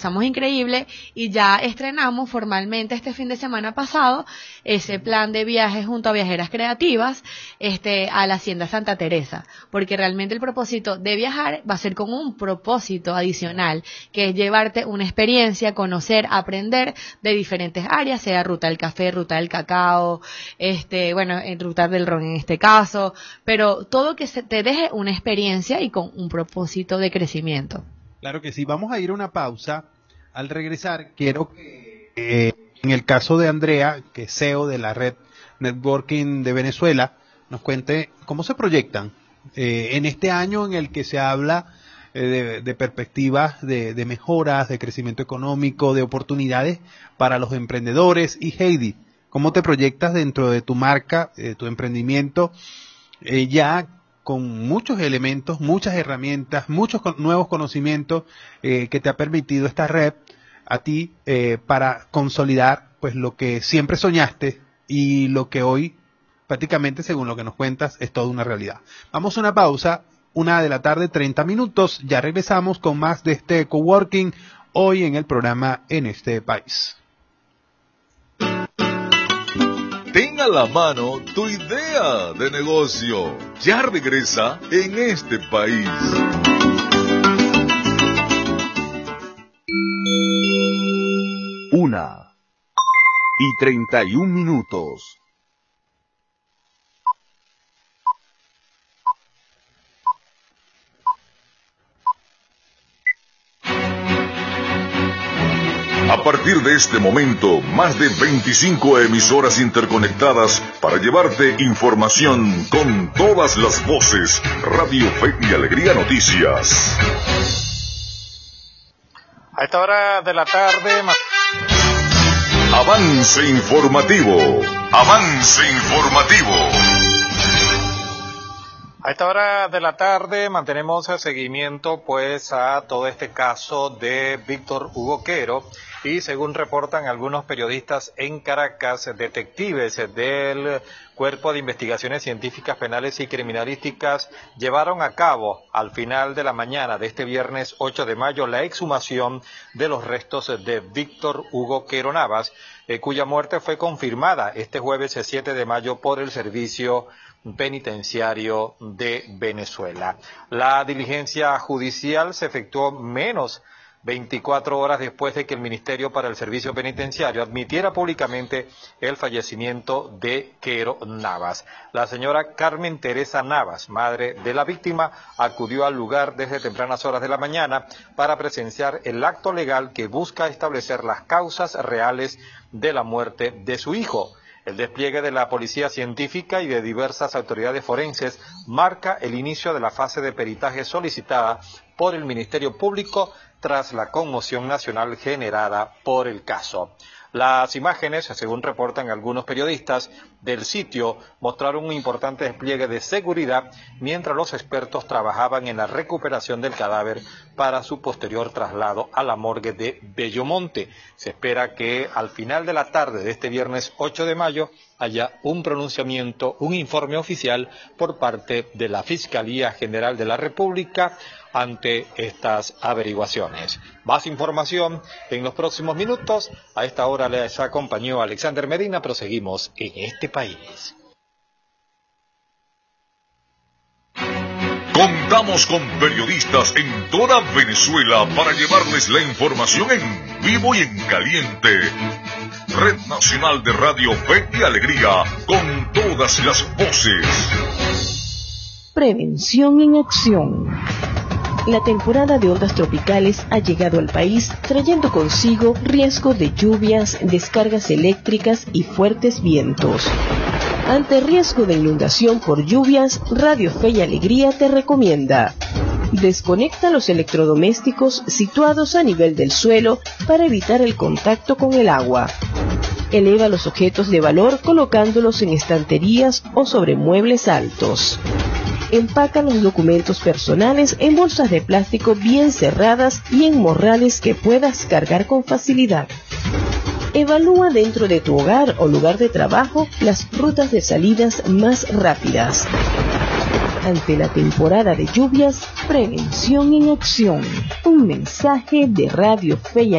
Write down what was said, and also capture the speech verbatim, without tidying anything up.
pasamos increíble y ya estrenamos formalmente este fin de semana pasado ese plan de viaje junto a Viajeras Creativas este a la Hacienda Santa Teresa, porque realmente el propósito de viajar va a ser con un propósito adicional, que es llevarte una experiencia, conocer, aprender de diferentes áreas, sea ruta del café, ruta del cacao, este, bueno, en ruta del ron en este caso, pero todo que se te deje una experiencia y con un propósito de crecimiento. Claro que sí, vamos a ir a una pausa. Al regresar, quiero que eh, en el caso de Andrea, que es C E O de la Red Networking de Venezuela, nos cuente cómo se proyectan eh, en este año en el que se habla eh, de, de perspectivas de, de mejoras, de crecimiento económico, de oportunidades para los emprendedores. Y Heidi, ¿cómo te proyectas dentro de tu marca, de tu emprendimiento, eh, ya con muchos elementos, muchas herramientas, muchos con, nuevos conocimientos eh, que te ha permitido esta red a ti eh, para consolidar pues lo que siempre soñaste y lo que hoy prácticamente, según lo que nos cuentas, es toda una realidad? Vamos a una pausa, una de la tarde, treinta minutos, ya regresamos con más de este coworking hoy en el programa En Este País. Ten a la mano tu idea de negocio. Ya regresa En Este País. Una y treinta y un minutos. A partir de este momento, más de veinticinco emisoras interconectadas para llevarte información con todas las voces. Radio Fe y Alegría Noticias. A esta hora de la tarde... Avance informativo. Avance informativo. A esta hora de la tarde mantenemos el seguimiento pues a todo este caso de Víctor Hugo Quero. Y según reportan algunos periodistas en Caracas, detectives del Cuerpo de Investigaciones Científicas Penales y Criminalísticas llevaron a cabo al final de la mañana de este viernes ocho de mayo la exhumación de los restos de Víctor Hugo Quero Navas, eh, cuya muerte fue confirmada este jueves siete de mayo por el Servicio Penitenciario de Venezuela. La diligencia judicial se efectuó menos veinticuatro horas después de que el Ministerio para el Servicio Penitenciario admitiera públicamente el fallecimiento de Quero Navas. La señora Carmen Teresa Navas, madre de la víctima, acudió al lugar desde tempranas horas de la mañana para presenciar el acto legal que busca establecer las causas reales de la muerte de su hijo. El despliegue de la policía científica y de diversas autoridades forenses marca el inicio de la fase de peritaje solicitada por el Ministerio Público tras la conmoción nacional generada por el caso. Las imágenes, según reportan algunos periodistas del sitio, mostraron un importante despliegue de seguridad mientras los expertos trabajaban en la recuperación del cadáver para su posterior traslado a la morgue de Bellomonte. Se espera que al final de la tarde de este viernes ocho de mayo haya un pronunciamiento, un informe oficial por parte de la Fiscalía General de la República ante estas averiguaciones. Más información en los próximos minutos. A esta hora les acompañó Alexander Medina. Proseguimos en Este País. Contamos con periodistas en toda Venezuela para llevarles la información en vivo y en caliente. Red Nacional de Radio Fe y Alegría, con todas las voces. Prevención en acción. La temporada de ondas tropicales ha llegado al país trayendo consigo riesgo de lluvias, descargas eléctricas y fuertes vientos. Ante riesgo de inundación por lluvias, Radio Fe y Alegría te recomienda: desconecta los electrodomésticos situados a nivel del suelo para evitar el contacto con el agua. Eleva los objetos de valor colocándolos en estanterías o sobre muebles altos. Empaca los documentos personales en bolsas de plástico bien cerradas y en morrales que puedas cargar con facilidad. Evalúa dentro de tu hogar o lugar de trabajo las rutas de salidas más rápidas. Ante la temporada de lluvias, prevención en acción. Un mensaje de Radio Fe y